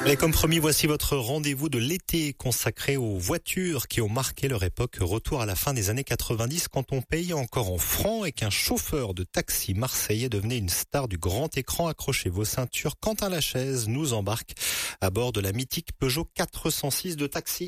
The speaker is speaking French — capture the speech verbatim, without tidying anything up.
Et comme promis, voici votre rendez-vous de l'été consacré aux voitures qui ont marqué leur époque. Retour à la fin des années quatre-vingt-dix quand on payait encore en francs et qu'un chauffeur de taxi marseillais devenait une star du grand écran. Accrochez vos ceintures. Quentin Lachaise nous embarque à bord de la mythique Peugeot quatre cent six de taxi.